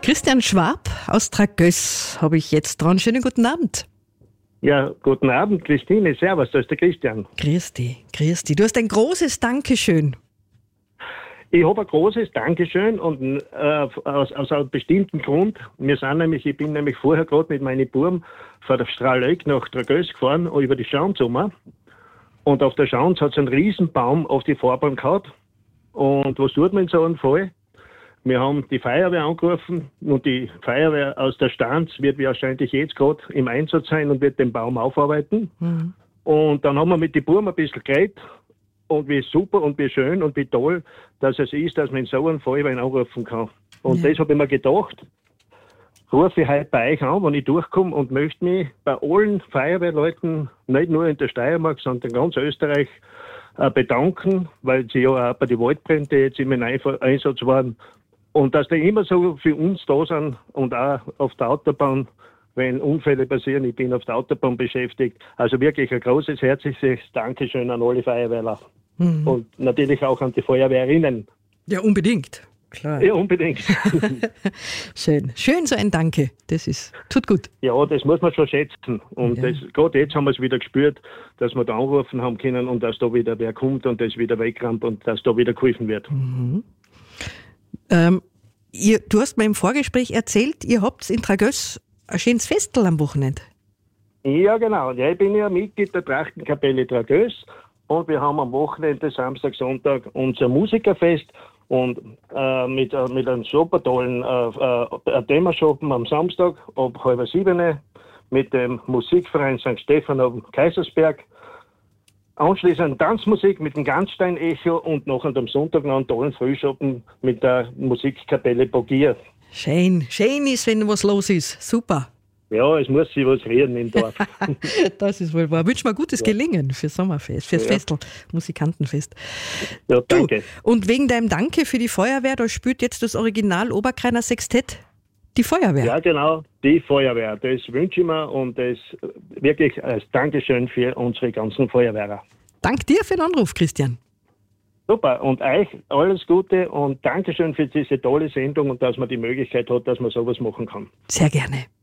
Christian Schwab aus Tragöss habe ich jetzt dran. Schönen guten Abend. Ja, guten Abend, Christine. Servus, da ist der Christian. Grüß dich. Du hast ein großes Dankeschön. Ich habe ein großes Dankeschön und aus einem bestimmten Grund. Ich bin nämlich vorher gerade mit meinen Buben von der Strahleck nach Tragöss gefahren, über die Schanz rum. Und auf der Schanz hat es einen Riesenbaum auf die Fahrbahn gehabt. Und was tut man in so einem Fall? Wir haben die Feuerwehr angerufen und die Feuerwehr aus der Stanz wird wahrscheinlich jetzt gerade im Einsatz sein und wird den Baum aufarbeiten. Mhm. Und dann haben wir mit den Buben ein bisschen geredet und wie super und wie schön und wie toll, dass es ist, dass man in so einem Fall anrufen kann. Und das habe ich mir gedacht, rufe ich heute bei euch an, wenn ich durchkomme und möchte mich bei allen Feuerwehrleuten, nicht nur in der Steiermark, sondern in ganz Österreich bedanken, weil sie ja auch bei den Waldbränden jetzt im Einsatz waren. Und dass die immer so für uns da sind und auch auf der Autobahn, wenn Unfälle passieren, ich bin auf der Autobahn beschäftigt. Also wirklich ein großes, herzliches Dankeschön an alle Feuerwehrler. Mhm. Und natürlich auch an die Feuerwehrerinnen. Ja, unbedingt. Klar. Ja, unbedingt. Schön so ein Danke. Tut gut. Ja, das muss man schon schätzen. Und gerade jetzt haben wir es wieder gespürt, dass wir da anrufen haben können und dass da wieder wer kommt und das wieder wegrammt und dass da wieder geholfen wird. Mhm. Du hast mir im Vorgespräch erzählt, ihr habt in Tragöss ein schönes Festel am Wochenende. Ja, genau. Ja, ich bin ja Mitglied der Trachtenkapelle Tragöss und wir haben am Wochenende, Samstag, Sonntag, unser Musikerfest und mit einem super tollen Themashoppen am Samstag ab 6:30 mit dem Musikverein St. Stephan am Kaisersberg. Anschließend Tanzmusik mit dem Ganzstein-Echo und noch am Sonntag noch einen tollen Frühschoppen mit der Musikkapelle Bogier. Schön ist, wenn was los ist. Super. Ja, es muss sich was reden im Dorf. Das ist wohl wahr. Wünschen wir gutes Gelingen fürs Sommerfest, fürs Festel, Musikantenfest. Ja, danke. Und wegen deinem Danke für die Feuerwehr, da spielt jetzt das Original Oberkreiner Sextett die Feuerwehr. Ja, genau, die Feuerwehr. Das wünsche ich mir und das wirklich als Dankeschön für unsere ganzen Feuerwehrer. Dank dir für den Anruf, Christian. Super, und euch alles Gute und Dankeschön für diese tolle Sendung und dass man die Möglichkeit hat, dass man sowas machen kann. Sehr gerne.